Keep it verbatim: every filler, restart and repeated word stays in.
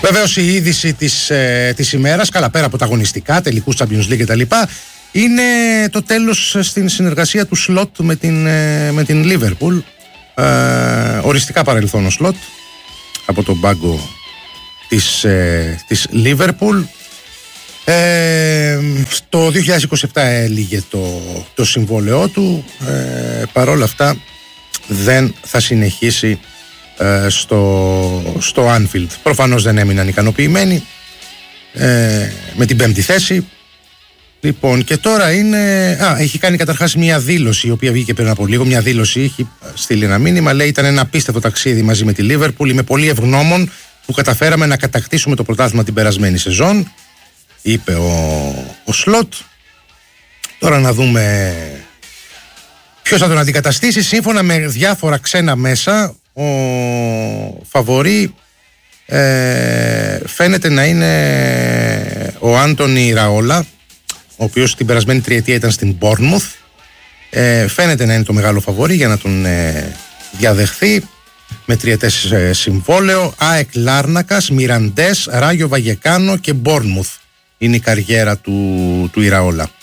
Βεβαίως η είδηση της, ε, της ημέρας, καλά πέρα από τα αγωνιστικά, τελικούς Champions League κτλ., είναι το τέλος στην συνεργασία του Σλότ με την, ε, με την Liverpool. Ε, οριστικά παρελθόν ο Σλότ από τον πάγκο της, ε, της Liverpool. Ε, το δύο χιλιάδες είκοσι επτά έλυγε το, το συμβόλαιό του. Ε, παρόλα αυτά δεν θα συνεχίσει ε, στο, στο Anfield. Προφανώς δεν έμειναν ικανοποιημένοι ε, με την πέμπτη θέση. Λοιπόν, και τώρα είναι. Α, έχει κάνει καταρχάς μια δήλωση, η οποία βγήκε πριν από λίγο. Μια δήλωση, έχει στείλει ένα μήνυμα. Λέει: ήταν ένα απίστευτο ταξίδι μαζί με τη Λίβερπουλ. Είμαι πολύ ευγνώμων που καταφέραμε να κατακτήσουμε το πρωτάθλημα την περασμένη σεζόν. Είπε ο, ο Σλότ. Τώρα να δούμε ποιος θα τον αντικαταστήσει. Σύμφωνα με διάφορα ξένα μέσα, ο φαβορί ε, φαίνεται να είναι ο Άντονι Ραόλα, ο οποίος την περασμένη τριετία ήταν στην Bournemouth. Ε, φαίνεται να είναι το μεγάλο φαβορί για να τον ε, διαδεχθεί με τριετές ε, συμβόλαιο. ΑΕΚ Λάρνακας, Μιραντές, Ράγιο Βαγεκάνο και Bournemouth είναι η καριέρα του, του Ιραόλα.